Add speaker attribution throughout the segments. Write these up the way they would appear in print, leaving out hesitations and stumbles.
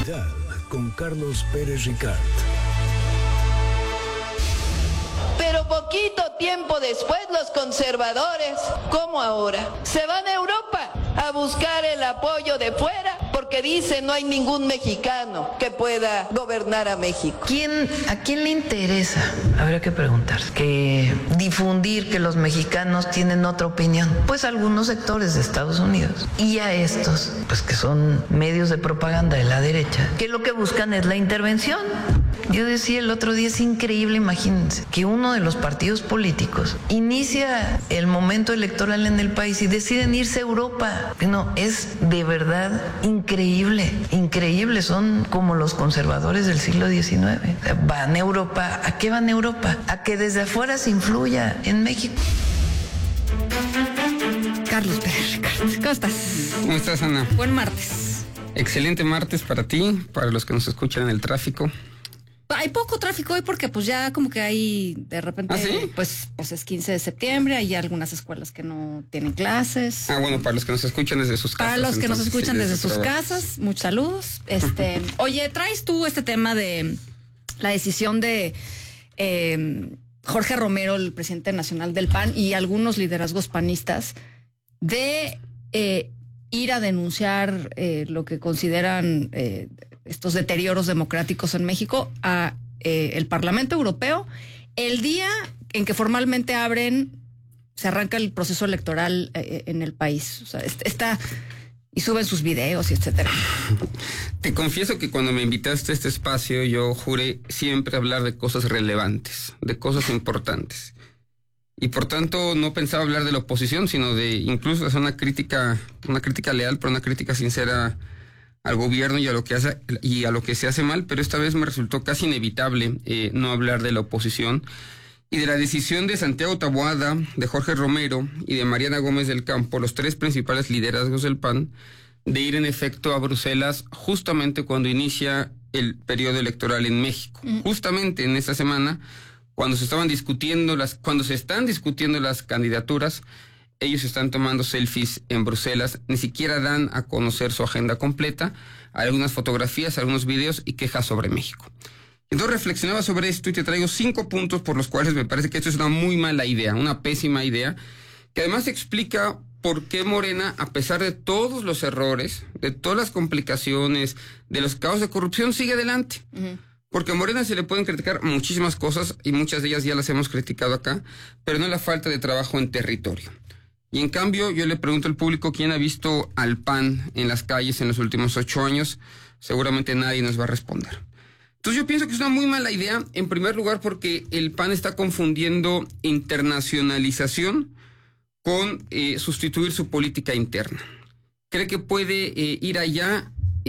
Speaker 1: Actualidad con Carlos Pérez Ricard.
Speaker 2: Pero poquito tiempo después los conservadores, como ahora, se van a Europa a buscar el apoyo de fuera porque dicen no hay ningún mexicano que pueda gobernar a México.
Speaker 3: ¿A quién le interesa? Habría que preguntar, que difundir que los mexicanos tienen otra opinión. Pues algunos sectores de Estados Unidos y a estos, pues que son medios de propaganda de la derecha, que lo que buscan es la intervención. Yo decía el otro día, es increíble, imagínense, que uno de los partidos políticos inicia el momento electoral en el país y deciden irse a Europa. No, es de verdad increíble, increíble. Son como los conservadores del siglo XIX. Van a Europa. ¿A qué van a Europa? A que desde afuera se influya en México.
Speaker 4: Carlos Pérez Ricard, ¿cómo estás?
Speaker 5: ¿Cómo estás, Ana?
Speaker 4: Buen martes.
Speaker 5: Excelente martes para ti, para los que nos escuchan en el tráfico.
Speaker 4: Hay poco tráfico hoy porque pues ya como que hay de repente,
Speaker 5: ¿Ah, sí?
Speaker 4: pues es 15 de septiembre, hay algunas escuelas que no tienen clases.
Speaker 5: Bueno, para los que nos escuchan desde sus casas.
Speaker 4: Para los que nos escuchan desde sus
Speaker 5: trabajo.
Speaker 4: casas, muchos saludos. Oye, traes tú este tema de la decisión de Jorge Romero, el presidente nacional del PAN, y algunos liderazgos panistas de ir a denunciar lo que consideran estos deterioros democráticos en México a el Parlamento Europeo el día en que formalmente se arranca el proceso electoral en el país. O sea, y suben sus videos y etcétera.
Speaker 5: Te confieso que cuando me invitaste a este espacio yo juré siempre hablar de cosas relevantes, de cosas importantes. Y por tanto no pensaba hablar de la oposición, sino de incluso hacer una crítica leal, pero una crítica sincera al gobierno y a lo que se hace mal, pero esta vez me resultó casi inevitable no hablar de la oposición y de la decisión de Santiago Taboada, de Jorge Romero y de Mariana Gómez del Campo, los tres principales liderazgos del PAN, de ir en efecto a Bruselas justamente cuando inicia el periodo electoral en México. Justamente en esta semana, cuando se están discutiendo las candidaturas, ellos están tomando selfies en Bruselas, ni siquiera dan a conocer su agenda completa, algunas fotografías, algunos videos y quejas sobre México. Entonces reflexionaba sobre esto y te traigo 5 puntos por los cuales me parece que esto es una muy mala idea, una pésima idea, que además explica por qué Morena, a pesar de todos los errores, de todas las complicaciones, de los casos de corrupción, sigue adelante. Porque a Morena se le pueden criticar muchísimas cosas y muchas de ellas ya las hemos criticado acá, pero no la falta de trabajo en territorio. Y en cambio, yo le pregunto al público quién ha visto al PAN en las calles en los últimos 8 años. Seguramente nadie nos va a responder. Entonces yo pienso que es una muy mala idea, en primer lugar porque el PAN está confundiendo internacionalización con sustituir su política interna. Cree que puede ir allá,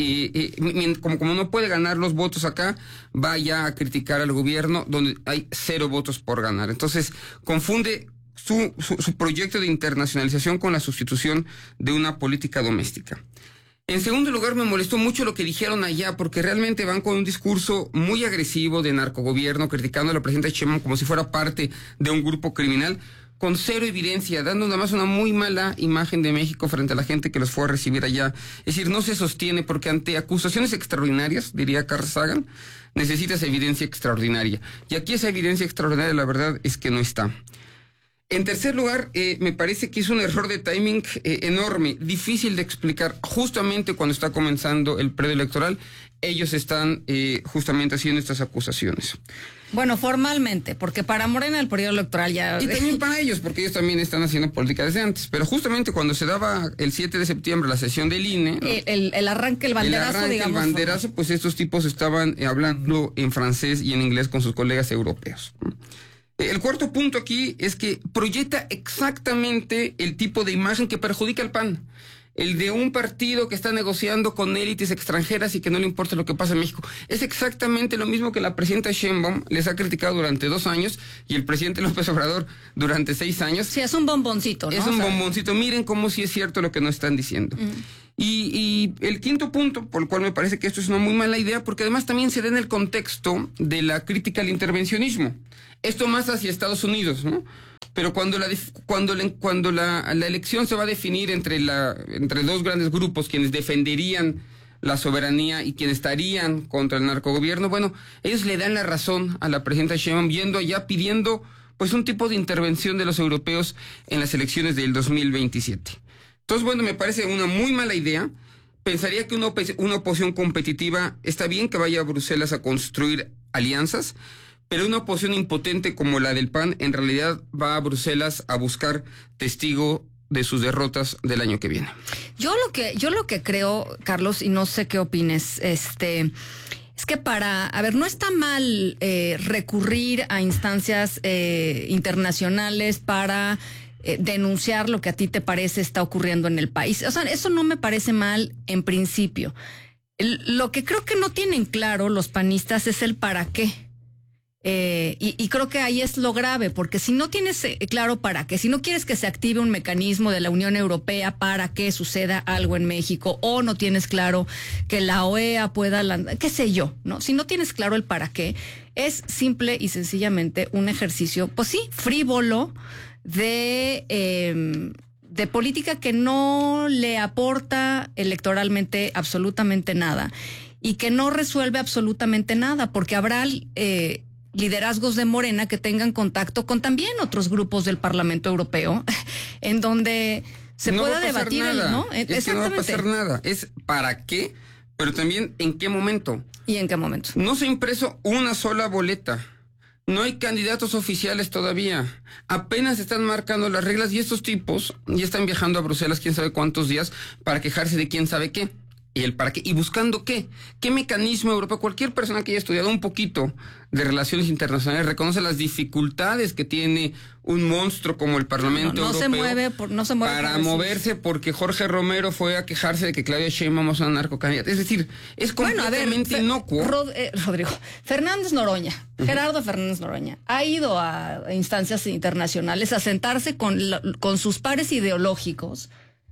Speaker 5: como no puede ganar los votos acá, va ya a criticar al gobierno donde hay 0 votos por ganar. Entonces confunde su proyecto de internacionalización con la sustitución de una política doméstica. En segundo lugar, me molestó mucho lo que dijeron allá, porque realmente van con un discurso muy agresivo de narcogobierno, criticando a la presidenta Sheinbaum como si fuera parte de un grupo criminal, con 0 evidencia, dando nada más una muy mala imagen de México frente a la gente que los fue a recibir allá. Es decir, no se sostiene porque ante acusaciones extraordinarias, diría Carl Sagan, necesitas evidencia extraordinaria. Y aquí esa evidencia extraordinaria, la verdad, es que no está. En tercer lugar, me parece que es un error de timing enorme, difícil de explicar. Justamente cuando está comenzando el periodo electoral, ellos están justamente haciendo estas acusaciones.
Speaker 4: Bueno, formalmente, porque para Morena el periodo electoral ya...
Speaker 5: Y también para ellos, porque ellos también están haciendo política desde antes. Pero justamente cuando se daba el 7 de septiembre la sesión del INE... ¿no?
Speaker 4: El arranque, el banderazo, digamos.
Speaker 5: El banderazo, pues estos tipos estaban hablando en francés y en inglés con sus colegas europeos. El cuarto punto aquí es que proyecta exactamente el tipo de imagen que perjudica al PAN. El de un partido que está negociando con élites extranjeras y que no le importa lo que pasa en México. Es exactamente lo mismo que la presidenta Sheinbaum les ha criticado durante 2 años y el presidente López Obrador durante 6 años.
Speaker 4: Sí, es un bomboncito, ¿no?
Speaker 5: Es un bomboncito. Miren cómo sí es cierto lo que nos están diciendo. Y el quinto punto, por el cual me parece que esto es una muy mala idea, porque además también se da en el contexto de la crítica al intervencionismo. Esto más hacia Estados Unidos, ¿no? Pero cuando la elección se va a definir entre 2 grandes grupos, quienes defenderían la soberanía y quienes estarían contra el narcogobierno, bueno, ellos le dan la razón a la presidenta Sheinbaum yendo allá pidiendo pues un tipo de intervención de los europeos en las elecciones del 2027. Entonces, bueno, me parece una muy mala idea. Pensaría que una oposición competitiva está bien que vaya a Bruselas a construir alianzas, pero una oposición impotente como la del PAN en realidad va a Bruselas a buscar testigo de sus derrotas del año que viene.
Speaker 4: Yo lo que creo, Carlos, y no sé qué opines, es que no está mal recurrir a instancias internacionales para denunciar lo que a ti te parece está ocurriendo en el país. O sea, eso no me parece mal en principio. Lo que creo que no tienen claro los panistas es el para qué. Y creo que ahí es lo grave, porque si no tienes claro para qué, si no quieres que se active un mecanismo de la Unión Europea para que suceda algo en México, o no tienes claro que la OEA pueda lanzar, qué sé yo, ¿no? Si no tienes claro el para qué, es simple y sencillamente un ejercicio, pues sí, frívolo de política que no le aporta electoralmente absolutamente nada y que no resuelve absolutamente nada, porque habrá liderazgos de Morena que tengan contacto con también otros grupos del Parlamento Europeo, en donde se pueda debatir, ¿no?
Speaker 5: Es que no va a pasar nada. Es para qué, pero también en qué momento.
Speaker 4: ¿Y en qué momento?
Speaker 5: No se ha impreso una sola boleta. No hay candidatos oficiales todavía. Apenas están marcando las reglas y estos tipos ya están viajando a Bruselas quién sabe cuántos días para quejarse de quién sabe qué. ¿Y el para qué? ¿Y buscando qué? ¿Qué mecanismo europeo? Cualquier persona que haya estudiado un poquito de relaciones internacionales reconoce las dificultades que tiene un monstruo como el Parlamento Europeo.
Speaker 4: No se mueve
Speaker 5: para moverse porque Jorge Romero fue a quejarse de que Claudia Sheinbaum es una narcocandidata. Es decir, es completamente inocuo.
Speaker 4: Rodrigo, Gerardo Fernández Noroña, ha ido a instancias internacionales a sentarse con sus pares ideológicos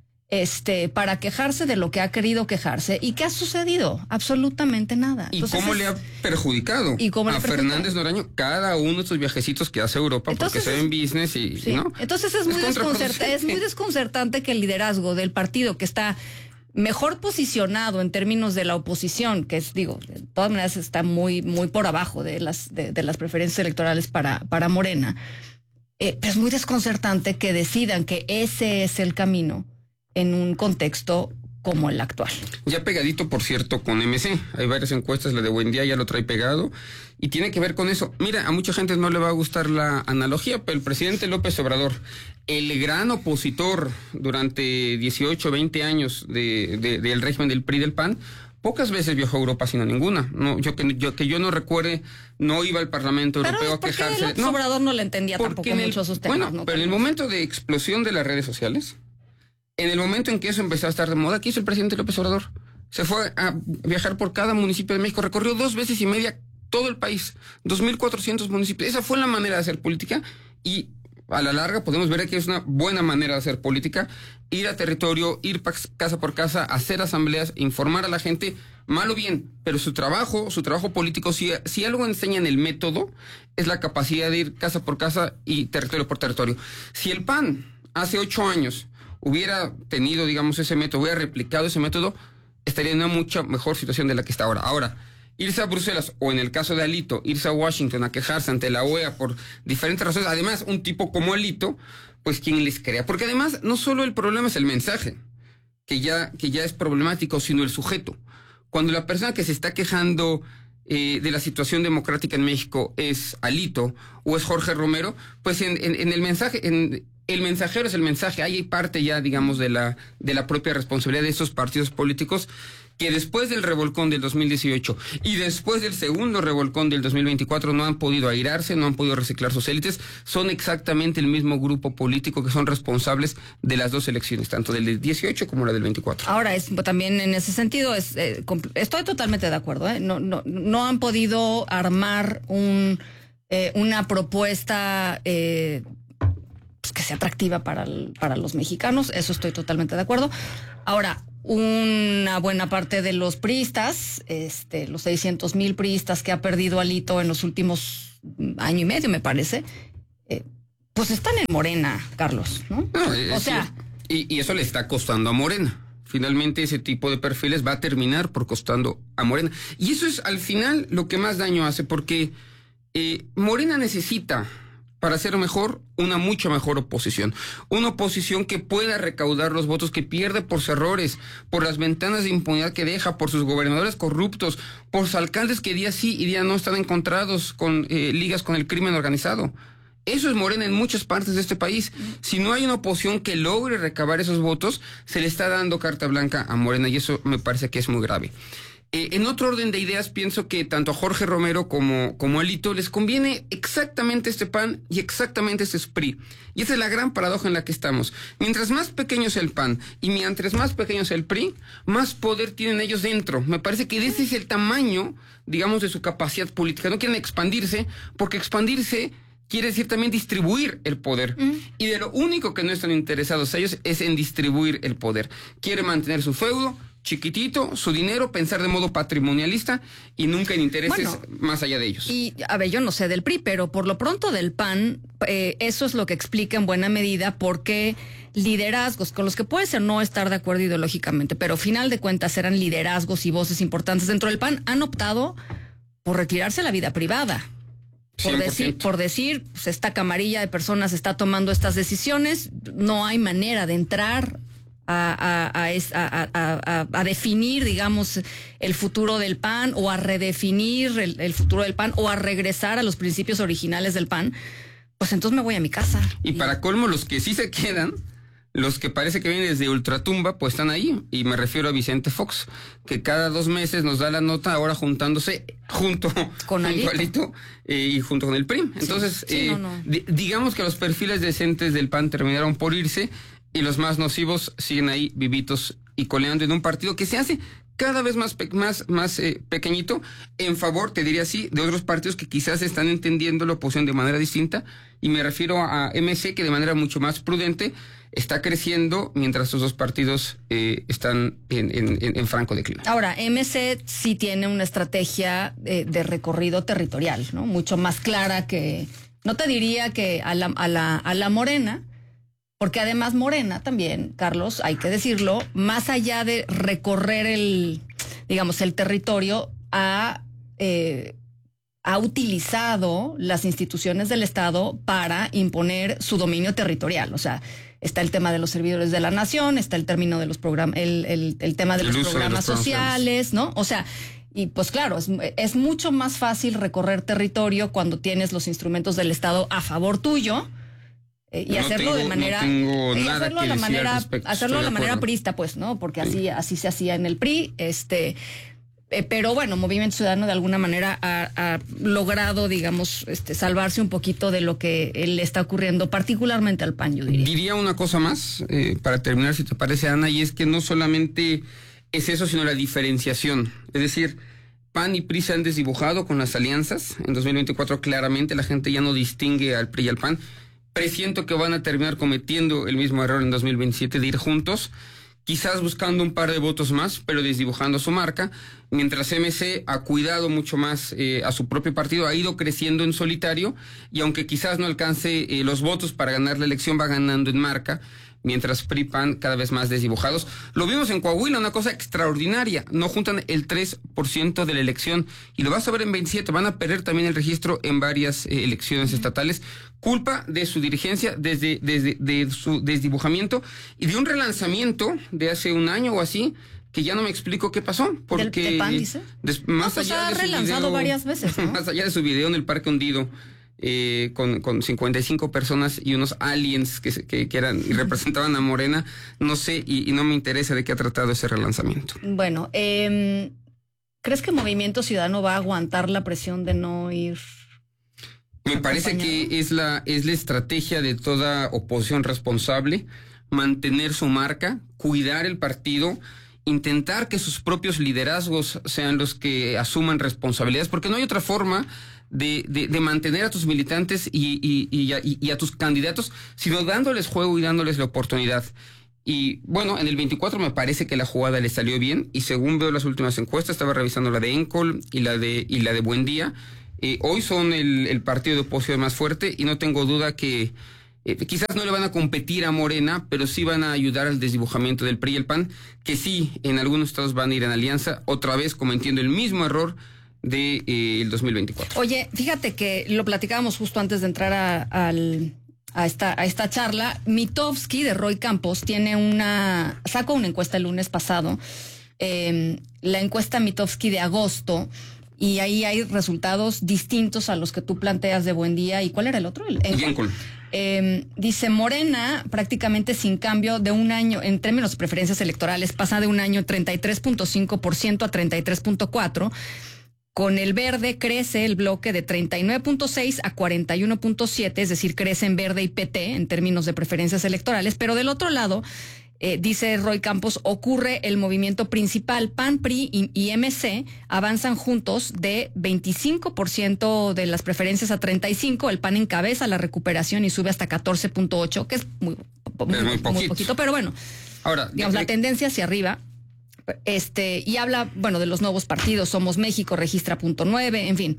Speaker 4: para quejarse de lo que ha querido quejarse. ¿Y qué ha sucedido? Absolutamente nada.
Speaker 5: Entonces, ¿y cómo le ha perjudicado a Fernández Noroña cada uno de estos viajecitos que hace a Europa? Entonces, porque se ven business y
Speaker 4: sí.
Speaker 5: ¿no?
Speaker 4: Entonces es muy desconcertante que el liderazgo del partido que está mejor posicionado en términos de la oposición, que es, digo, de todas maneras está muy, muy por abajo de las preferencias electorales para Morena, pero es muy desconcertante que decidan que ese es el camino en un contexto como el actual.
Speaker 5: Ya pegadito, por cierto, con MC. Hay varias encuestas, la de Buendía ya lo trae pegado, y tiene que ver con eso. Mira, a mucha gente no le va a gustar la analogía, pero el presidente López Obrador, el gran opositor durante 18, 20 años del régimen del PRI del PAN, pocas veces viajó a Europa, sino ninguna. No, que yo no recuerde, no iba al Parlamento Europeo a quejarse.
Speaker 4: López Obrador no le entendía tampoco mucho a sus temas.
Speaker 5: Bueno, pero en el momento de explosión de las redes sociales, en el momento en que eso empezó a estar de moda, ¿qué hizo el presidente López Obrador? Se fue a viajar por cada municipio de México, recorrió 2 veces y media todo el país, 2,400 municipios. Esa fue la manera de hacer política, y a la larga podemos ver que es una buena manera de hacer política, ir a territorio, ir casa por casa, hacer asambleas, informar a la gente, mal o bien, pero su trabajo político, si algo enseña en el método, es la capacidad de ir casa por casa y territorio por territorio. Si el PAN hace 8 años hubiera tenido, digamos, ese método, hubiera replicado ese método, estaría en una mucha mejor situación de la que está ahora. Ahora, irse a Bruselas, o en el caso de Alito, irse a Washington a quejarse ante la OEA por diferentes razones, además, un tipo como Alito, pues ¿quién les crea? Porque además, no solo el problema es el mensaje, que ya es problemático, sino el sujeto. Cuando la persona que se está quejando de la situación democrática en México es Alito o es Jorge Romero, pues en el mensaje, el mensajero es el mensaje. Ahí hay parte ya, digamos, de la propia responsabilidad de esos partidos políticos que después del revolcón del 2018 y después del segundo revolcón del 2024 no han podido airarse, no han podido reciclar sus élites. Son exactamente el mismo grupo político que son responsables de las 2 elecciones, tanto del 18 como la del 24.
Speaker 4: Ahora, también en ese sentido, estoy totalmente de acuerdo. No han podido armar una propuesta que sea atractiva para los mexicanos. Eso estoy totalmente de acuerdo. Ahora, una buena parte de los priistas, los 600,000 priistas que ha perdido Alito en los últimos año y medio, me parece, pues están en Morena, Carlos, ¿no?
Speaker 5: Y eso le está costando a Morena. Finalmente ese tipo de perfiles va a terminar por costando a Morena. Y eso es al final lo que más daño hace, porque Morena necesita, para ser mejor, una mucho mejor oposición. Una oposición que pueda recaudar los votos que pierde por sus errores, por las ventanas de impunidad que deja, por sus gobernadores corruptos, por sus alcaldes que día sí y día no están encontrados con ligas con el crimen organizado. Eso es Morena en muchas partes de este país. Si no hay una oposición que logre recabar esos votos, se le está dando carta blanca a Morena, y eso me parece que es muy grave. En otro orden de ideas, pienso que tanto a Jorge Romero como a Alito les conviene exactamente este PAN y exactamente este PRI. Y esa es la gran paradoja en la que estamos. Mientras más pequeño sea el PAN y mientras más pequeño sea el PRI, más poder tienen ellos dentro. Me parece que ese es el tamaño, digamos, de su capacidad política. No quieren expandirse, porque expandirse quiere decir también distribuir el poder. Y de lo único que no están interesados ellos es en distribuir el poder. Quieren mantener su feudo chiquitito, su dinero, pensar de modo patrimonialista y nunca en intereses más allá de ellos.
Speaker 4: Y, a ver, yo no sé del PRI, pero por lo pronto del PAN, eso es lo que explica en buena medida por qué liderazgos con los que puede ser no estar de acuerdo ideológicamente, pero final de cuentas eran liderazgos y voces importantes dentro del PAN, han optado por retirarse a la vida privada. Por decir, pues esta camarilla de personas está tomando estas decisiones, no hay manera de entrar a definir, digamos, el futuro del PAN o a redefinir el futuro del PAN o a regresar a los principios originales del PAN, pues entonces me voy a mi casa.
Speaker 5: Y para colmo, los que sí se quedan, los que parece que vienen desde ultratumba, pues están ahí. Y me refiero a Vicente Fox, que cada 2 meses nos da la nota, ahora juntándose junto con Alito y junto con el PRI. Entonces, digamos que los perfiles decentes del PAN terminaron por irse y los más nocivos siguen ahí vivitos y coleando en un partido que se hace cada vez más pequeñito, en favor, te diría así, de otros partidos que quizás están entendiendo la oposición de manera distinta, y me refiero a MC, que de manera mucho más prudente está creciendo, mientras estos dos partidos están en franco declive.
Speaker 4: Ahora, MC sí tiene una estrategia de recorrido territorial, ¿no? Mucho más clara que, no te diría que a la Morena, porque además Morena también, Carlos, hay que decirlo, más allá de recorrer el territorio, ha utilizado las instituciones del Estado para imponer su dominio territorial. O sea, está el tema de los servidores de la nación, está el término de los programas, el tema de los programas sociales, ¿no? O sea, y pues claro, es mucho más fácil recorrer territorio cuando tienes los instrumentos del Estado a favor tuyo. Y hacerlo de manera hacerlo de manera priista, pues, ¿no? Porque así se hacía en el PRI, pero bueno, Movimiento Ciudadano de alguna manera ha logrado, digamos, salvarse un poquito de lo que le está ocurriendo, particularmente al PAN, yo diría.
Speaker 5: Diría una cosa más, para terminar, si te parece, Ana, y es que no solamente es eso, sino la diferenciación. Es decir, PAN y PRI se han desdibujado con las alianzas. En 2024 claramente la gente ya no distingue al PRI y al PAN. Presiento que van a terminar cometiendo el mismo error en 2027 de ir juntos, quizás buscando un par de votos más, pero desdibujando su marca, mientras MC ha cuidado mucho más a su propio partido, ha ido creciendo en solitario, y aunque quizás no alcance los votos para ganar la elección, va ganando en marca, mientras PRI, PAN cada vez más desdibujados. Lo vimos en Coahuila, una cosa extraordinaria, no juntan el 3% de la elección, y lo vas a ver en 27, van a perder también el registro en varias elecciones estatales, culpa de su dirigencia, de su desdibujamiento, y de un relanzamiento de hace un año o así, que ya no me explico qué pasó, porque
Speaker 4: ¿Del PAN, dice?
Speaker 5: Más allá
Speaker 4: ha
Speaker 5: de
Speaker 4: relanzado
Speaker 5: su video,
Speaker 4: varias veces, ¿no?
Speaker 5: Más allá de su video en el Parque Hundido, con 55 personas y unos aliens que eran y representaban a Morena, no sé, y no me interesa de qué ha tratado ese relanzamiento.
Speaker 4: Bueno, ¿crees que Movimiento Ciudadano va a aguantar la presión de no ir?
Speaker 5: Me parece que es la estrategia de toda oposición responsable, mantener su marca, cuidar el partido, intentar que sus propios liderazgos sean los que asuman responsabilidades, porque no hay otra forma de mantener a tus militantes y a tus candidatos, sino dándoles juego y dándoles la oportunidad. Y bueno, en el 24 me parece que la jugada le salió bien, y según veo las últimas encuestas, estaba revisando la de Encol y la de Buen Día, hoy son el partido de oposición más fuerte, y no tengo duda que quizás no le van a competir a Morena, pero sí van a ayudar al desdibujamiento del PRI y el PAN, que sí, en algunos estados van a ir en alianza, otra vez cometiendo el mismo error de el 2024.
Speaker 4: Oye, fíjate que lo platicábamos justo antes de entrar a esta charla. Mitofsky de Roy Campos sacó una encuesta el lunes pasado, la encuesta Mitofsky de agosto, y ahí hay resultados distintos a los que tú planteas de Buendía. ¿Y cuál era el otro? Dice Morena prácticamente sin cambio de un año en términos de preferencias electorales, pasa de un año 33.5% a 33.4%. Con el verde crece el bloque de 39.6 a 41.7, es decir, crece en verde y PT en términos de preferencias electorales, pero del otro lado, dice Roy Campos, ocurre el movimiento principal. PAN, PRI y MC avanzan juntos de 25% de las preferencias a 35%, el PAN encabeza la recuperación y sube hasta 14.8%, que es muy poquito, pero bueno, ahora, digamos, la tendencia hacia arriba. Y habla, bueno, de los nuevos partidos, Somos México, registra 0.9, en fin.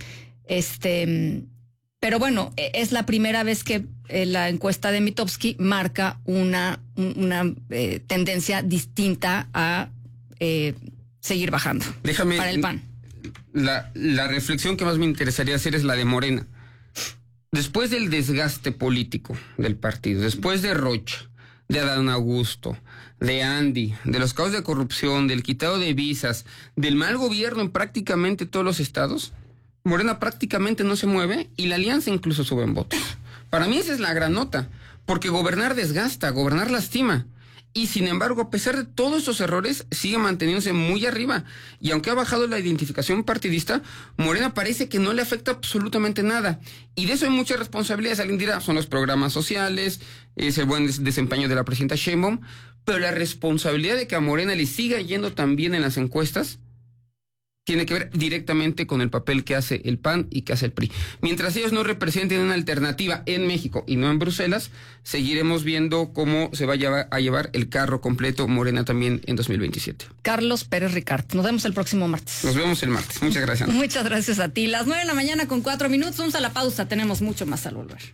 Speaker 4: Pero bueno, es la primera vez que la encuesta de Mitofsky marca una tendencia distinta a seguir bajando.
Speaker 5: Déjame,
Speaker 4: para el PAN.
Speaker 5: La reflexión que más me interesaría hacer es la de Morena. Después del desgaste político del partido, después de Rocha, de Adán Augusto, de Andy, de los casos de corrupción, del quitado de visas, del mal gobierno en prácticamente todos los estados, Morena prácticamente no se mueve y la alianza incluso sube en votos. Para mí esa es la gran nota, porque gobernar desgasta, gobernar lastima. Y sin embargo, a pesar de todos esos errores, sigue manteniéndose muy arriba. Y aunque ha bajado la identificación partidista, Morena parece que no le afecta absolutamente nada. Y de eso hay muchas responsabilidades. Alguien dirá, son los programas sociales, es el buen desempeño de la presidenta Sheinbaum, pero la responsabilidad de que a Morena le siga yendo tan bien en las encuestas tiene que ver directamente con el papel que hace el PAN y que hace el PRI. Mientras ellos no representen una alternativa en México y no en Bruselas, seguiremos viendo cómo se va a llevar el carro completo Morena también en 2027.
Speaker 4: Carlos Pérez Ricart, nos vemos el próximo martes.
Speaker 5: Nos vemos el martes. Muchas gracias.
Speaker 4: Muchas gracias a ti. Las 9:00 con 4 minutos. Vamos a la pausa. Tenemos mucho más al volver.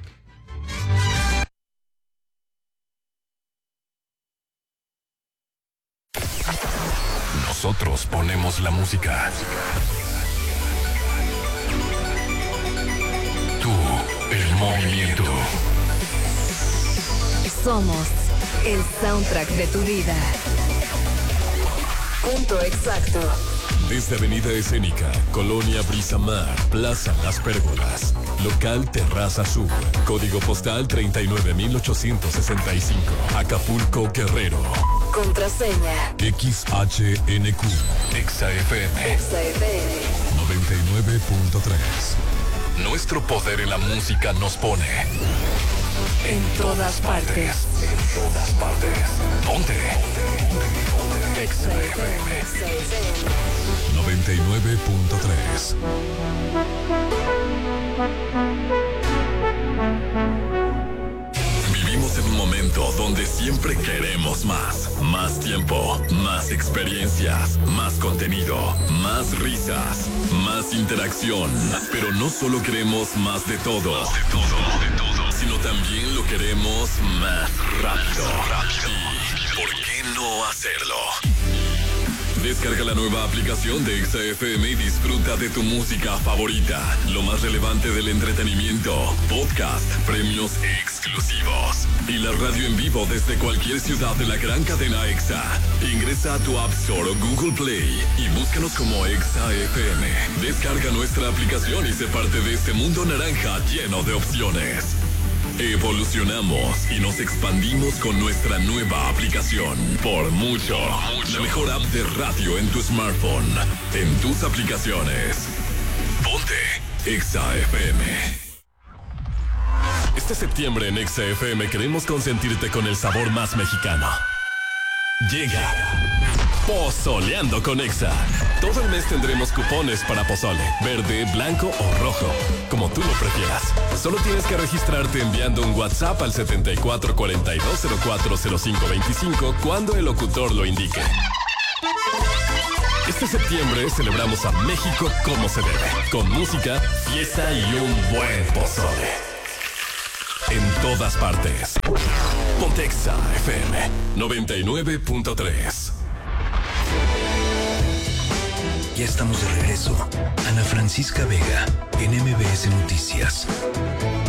Speaker 6: Nosotros ponemos la música. Tú, el movimiento.
Speaker 7: Somos el soundtrack de tu vida. Punto exacto.
Speaker 6: Desde Avenida Escénica, Colonia Brisamar, Plaza Las Pérgolas, Local Terraza Sur, Código Postal 39,865, Acapulco, Guerrero.
Speaker 7: Contraseña
Speaker 6: XHNQ, XFM 99.3. Nuestro poder en la música nos pone
Speaker 7: en todas partes.
Speaker 6: En todas partes. Ponte. XFM 99.3. Vivimos en un momento donde siempre queremos más. Más tiempo, más experiencias, más contenido, más risas, más interacción. Pero no solo queremos más de todo, sino también lo queremos más rápido. ¿Y por qué no hacerlo? Descarga la nueva aplicación de XFM y disfruta de tu música favorita. Lo más relevante del entretenimiento, podcast, premios exclusivos y la radio en vivo desde cualquier ciudad de la gran cadena EXA. Ingresa a tu App Store o Google Play y búscanos como XFM. Descarga nuestra aplicación y sé parte de este mundo naranja lleno de opciones. Evolucionamos y nos expandimos con nuestra nueva aplicación. Por mucho. La mejor app de radio en tu smartphone. En tus aplicaciones. Ponte Exa FM. Este septiembre en Exa FM queremos consentirte con el sabor más mexicano. Llega Pozoleando con Exa. Todo el mes tendremos cupones para pozole, verde, blanco o rojo, como tú lo prefieras. Solo tienes que registrarte enviando un WhatsApp al 7442040525 cuando el locutor lo indique. Este septiembre celebramos a México como se debe, con música, fiesta y un buen pozole. En todas partes. Pontexa FM 99.3.
Speaker 1: Ya estamos de regreso. Ana Francisca Vega, en MBS Noticias.